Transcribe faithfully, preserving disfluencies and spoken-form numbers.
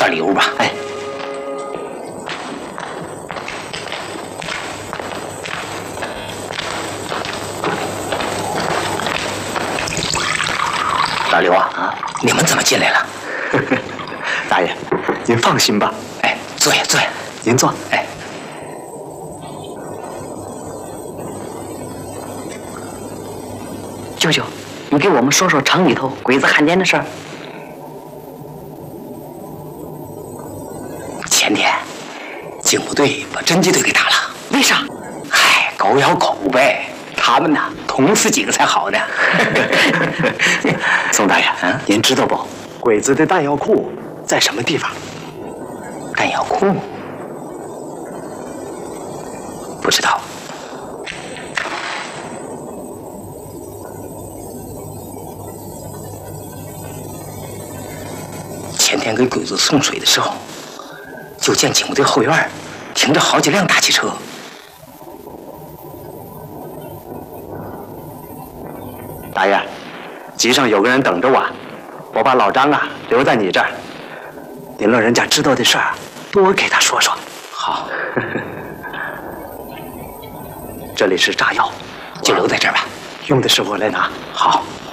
点礼物吧。 哎， 老刘啊，啊，你们怎么进来了？ 大爷，您放心吧。 哎，坐下，坐下， 您坐。 哎。 舅舅，你给我们说说城里头鬼子汉奸的事儿。 前天，警部队把侦缉队给打了。 为啥？ 嗨，狗咬狗呗。他们呐，捅死几个才好呢。 宋大爷，嗯，您知道不？鬼子的弹药库在什么地方？ 弹药库？不知道。 前天给鬼子送水的时候，就见警部队后院停着好几辆大汽车。 大爷，集上有个人等着我，我把老张啊留在你这儿。您老人家知道的事儿，多给他说说。 好， 这里是炸药， 就留在这儿吧。 用的时候来拿。 好。